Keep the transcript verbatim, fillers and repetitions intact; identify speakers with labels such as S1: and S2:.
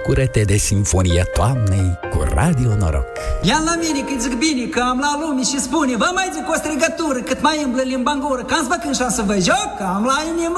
S1: Bucură-te de Sinfonia Toamnei cu Radio Noroc.
S2: Ia la mine că zic bine, că am la lume și spune, vă mai zic o strigătură, cât mai îmblă limba în gură, că am-ți văd când și-am să vă joc, că am la inimă.